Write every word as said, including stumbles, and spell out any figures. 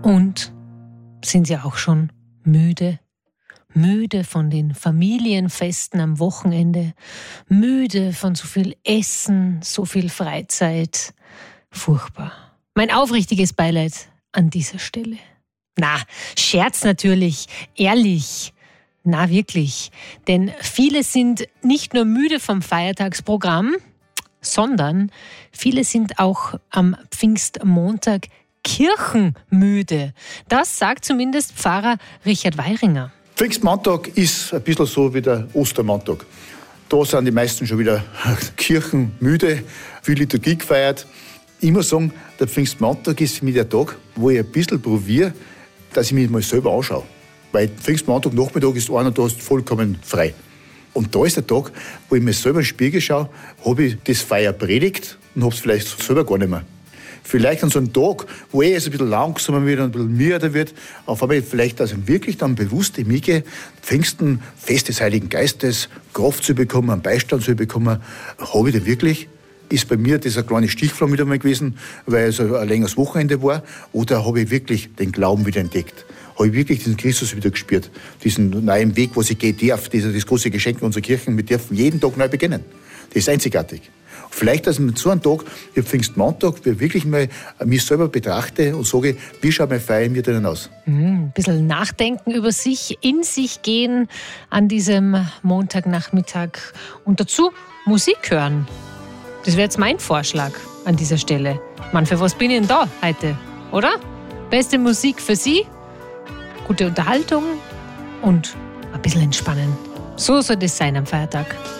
Und sind Sie auch schon müde? Müde von den Familienfesten am Wochenende, müde von so viel Essen, so viel Freizeit. Furchtbar. Mein aufrichtiges Beileid an dieser Stelle. Na, Scherz natürlich, ehrlich. Na, wirklich. Denn viele sind nicht nur müde vom Feiertagsprogramm, sondern viele sind auch am Pfingstmontag kirchenmüde. Das sagt zumindest Pfarrer Richard Weiringer. Pfingstmontag ist ein bisschen so wie der Ostermontag. Da sind die meisten schon wieder kirchenmüde, viel Liturgie gefeiert. Ich muss sagen, der Pfingstmontag ist für mich der Tag, wo ich ein bisschen probiere, dass ich mich mal selber anschaue. Weil Pfingstmontag Nachmittag ist einer, da ist vollkommen frei. Und da ist der Tag, wo ich mir selber in den Spiegel schaue, habe ich das Feier predigt und habe es vielleicht selber gar nicht mehr. Vielleicht an so einem Tag, wo eh es ein bisschen langsamer wird und ein bisschen müder wird, auf einmal vielleicht also wirklich dann bewusst in mich gehe, Pfingsten, Fest des Heiligen Geistes, Kraft zu bekommen, einen Beistand zu bekommen, habe ich denn wirklich? Ist bei mir das eine kleine Stichflamme wieder mal gewesen, weil es ein längeres Wochenende war, oder habe ich wirklich den Glauben wieder entdeckt? Habe ich wirklich diesen Christus wieder gespürt, diesen neuen Weg, was ich gehen darf, das, das große Geschenk unserer Kirchen, wir dürfen jeden Tag neu beginnen. Das ist einzigartig. Vielleicht, dass ich mit so einem Tag wie Pfingstmontag wirklich mal mich selber betrachte und sage, wie schaut mein Feier mir denn aus? Mhm, ein bisschen nachdenken über sich, in sich gehen an diesem Montagnachmittag und dazu Musik hören. Das wäre jetzt mein Vorschlag an dieser Stelle. Mann, für was bin ich denn da heute, oder? Beste Musik für Sie, gute Unterhaltung und ein bisschen entspannen. So soll das sein am Feiertag.